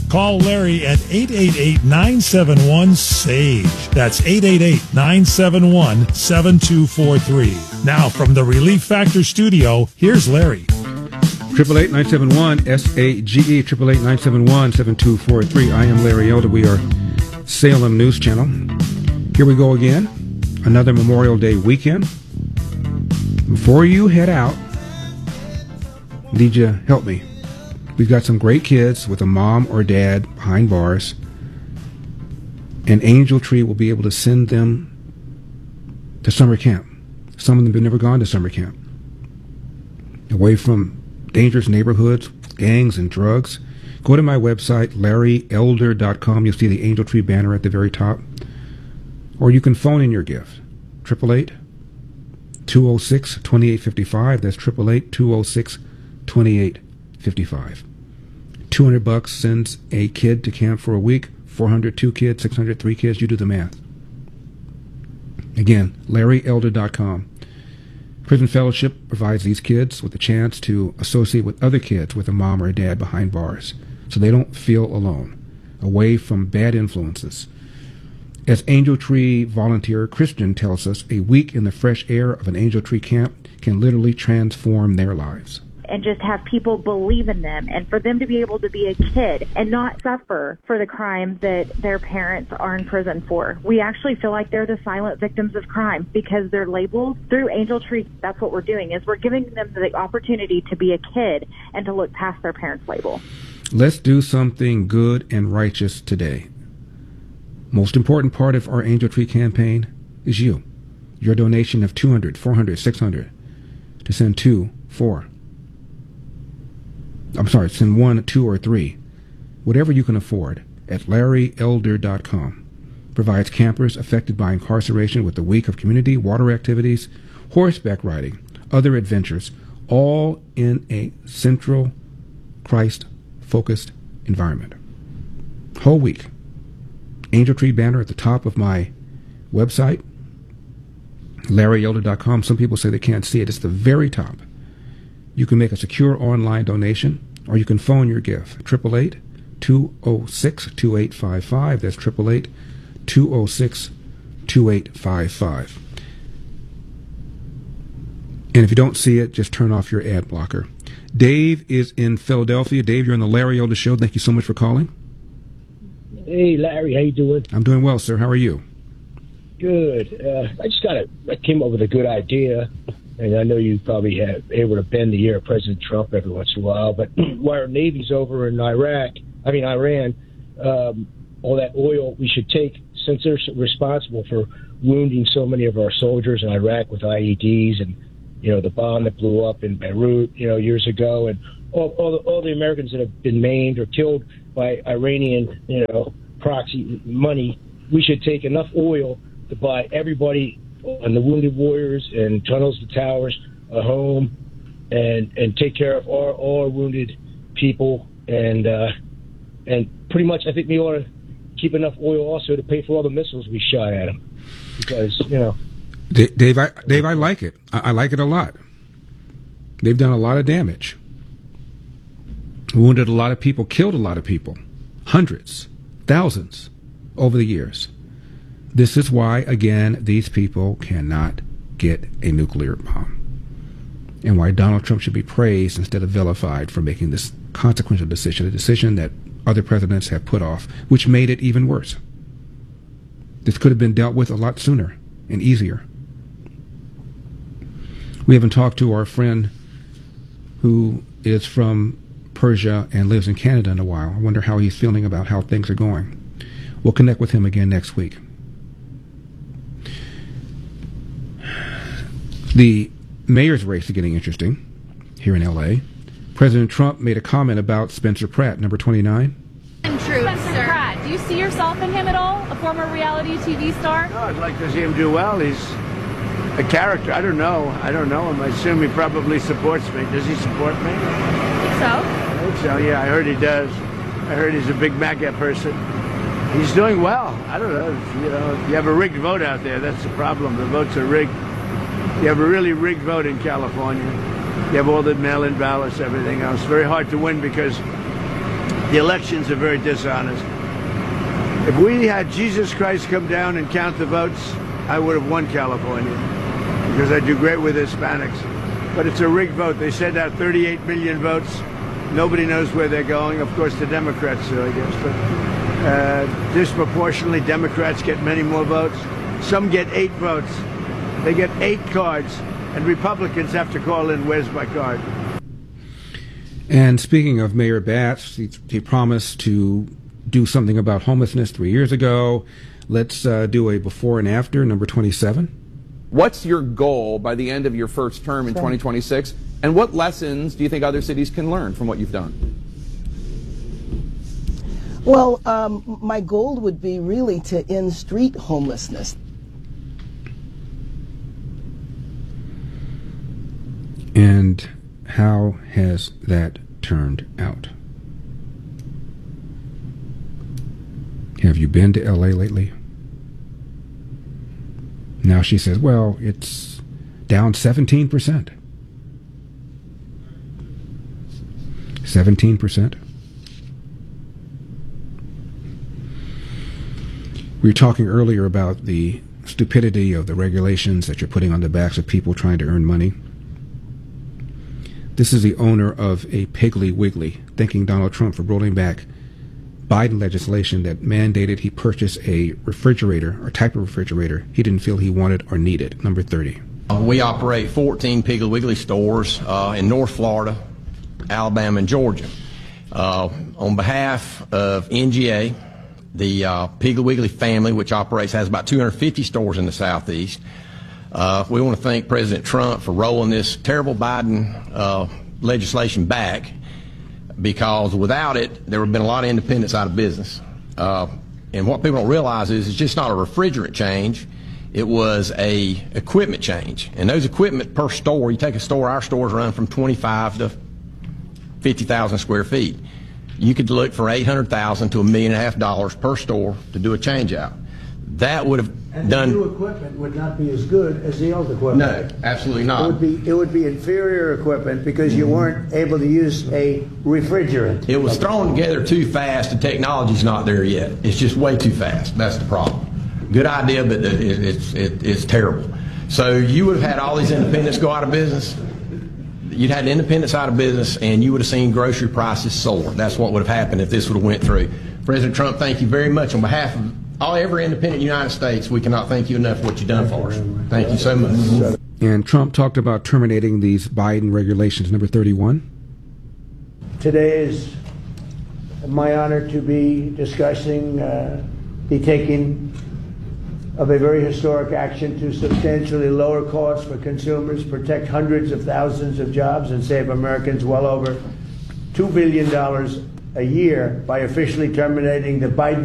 Call Larry at 888-971-SAGE. That's 888-971-7243. Now, from the Relief Factor studio, here's Larry. 888-971-SAGE, 888-971-7243. I am Larry Elder. We are Salem News Channel. Here we go again. Another Memorial Day weekend. Before you head out, need you help me. We've got some great kids with a mom or dad behind bars. And Angel Tree will be able to send them to summer camp. Some of them have never gone to summer camp. Away from dangerous neighborhoods, gangs, and drugs. Go to my website, LarryElder.com. You'll see the Angel Tree banner at the very top. Or you can phone in your gift. 888-206-2855. That's 888-206-2855. $200 sends a kid to camp for a week. 400, 2 kids, 600, 3 kids. You do the math. Again, LarryElder.com. Prison Fellowship provides these kids with a chance to associate with other kids with a mom or a dad behind bars, so they don't feel alone, away from bad influences. As Angel Tree volunteer Christian tells us, a week in the fresh air of an Angel Tree camp can literally transform their lives. And just have people believe in them, and for them to be able to be a kid and not suffer for the crimes that their parents are in prison for. We actually feel like they're the silent victims of crime because they're labeled through Angel Tree. That's what we're doing, is we're giving them the opportunity to be a kid and to look past their parents' label. Let's do something good and righteous today. Most important part of our Angel Tree campaign is you. Your donation of $200, $400, $600 to send send 1, 2, or 3, whatever you can afford, at LarryElder.com. Provides campers affected by incarceration with a week of community water activities, horseback riding, other adventures, all in a central Christ-focused environment. Whole week. Angel Tree banner at the top of my website, LarryElder.com. Some people say they can't see it. It's the very top. You can make a secure online donation, or you can phone your gift, 888-206-2855. That's 888-206-2855. And if you don't see it, just turn off your ad blocker. Dave is in Philadelphia. Dave, you're on the Larry Elder Show. Thank you so much for calling. Hey, Larry, how you doing? I'm doing well, sir. How are you? Good. I came up with a good idea. And I know you probably have able to bend the ear of President Trump every once in a while, but while our Navy's over in Iran, all that oil we should take, since they're responsible for wounding so many of our soldiers in Iraq with IEDs and, the bomb that blew up in Beirut, years ago, and all the Americans that have been maimed or killed by Iranian, proxy money, we should take enough oil to buy everybody and the wounded warriors and tunnels to towers a home and take care of all our wounded people and pretty much I think we ought to keep enough oil also to pay for all the missiles we shot at them because Dave, I like it. I like it a lot. They've done a lot of damage, wounded a lot of people, killed a lot of people, hundreds, thousands over the years. This is why, again, these people cannot get a nuclear bomb. And why Donald Trump should be praised instead of vilified for making this consequential decision, a decision that other presidents have put off, which made it even worse. This could have been dealt with a lot sooner and easier. We haven't talked to our friend who is from Persia and lives in Canada in a while. I wonder how he's feeling about how things are going. We'll connect with him again next week. The mayor's race is getting interesting here in L.A. President Trump made a comment about Spencer Pratt, number 29. Spencer Pratt, do you see yourself in him at all? A former reality TV star? No, I'd like to see him do well. He's a character. I don't know him. I assume he probably supports me. Does he support me? I think so. I think so, yeah. I heard he does. I heard he's a big MAGA person. He's doing well. I don't know. You have a rigged vote out there. That's the problem. The votes are rigged. You have a really rigged vote in California. You have all the mail-in ballots, everything else. Very hard to win because The elections are very dishonest. If we had Jesus Christ come down and count the votes, I would have won California because I do great with Hispanics. But it's a rigged vote. They send out 38 million votes. Nobody knows where they're going. Of course, the Democrats do, I guess. But disproportionately, Democrats get many more votes. Some get 8 votes. They get 8 cards. And Republicans have to call in, where's my card? And speaking of Mayor Batts, he promised to do something about homelessness 3 years ago. Let's do a before and after, number 27. What's your goal by the end of your first term in 2026? And what lessons do you think other cities can learn from what you've done? Well, my goal would be really to end street homelessness. And how has that turned out? Have you been to LA lately? Now she says, well, it's down 17%. 17%. We were talking earlier about the stupidity of the regulations that you're putting on the backs of people trying to earn money. This is the owner of a Piggly Wiggly, thanking Donald Trump for rolling back Biden legislation that mandated he purchase a refrigerator or type of refrigerator he didn't feel he wanted or needed. Number 30. We operate 14 Piggly Wiggly stores in North Florida, Alabama, and Georgia. On behalf of NGA, the Piggly Wiggly family, which has about 250 stores in the Southeast, we want to thank President Trump for rolling this terrible Biden legislation back, because without it, there would have been a lot of independents out of business. And what people don't realize is it's just not a refrigerant change. It was a equipment change. And those equipment per store, you take a store, our stores run from 25 to 50,000 square feet. You could look for $800,000 to $1.5 million per store to do a change out. That would have and done. The new equipment would not be as good as the old equipment. No, absolutely not. It would be inferior equipment because you weren't able to use a refrigerant. It was thrown together too fast. The technology's not there yet. It's just way too fast. That's the problem. Good idea, but it's terrible. So you would have had all these independents go out of business. You'd had independents out of business, and you would have seen grocery prices soar. That's what would have happened if this would have went through. President Trump, thank you very much on behalf of every independent in the United States. We cannot thank you enough for what you've done for us. Thank you so much. And Trump talked about terminating these Biden regulations. Number 31. Today is my honor to be discussing the taking of a very historic action to substantially lower costs for consumers, protect hundreds of thousands of jobs, and save Americans well over $2 billion a year by officially terminating the Biden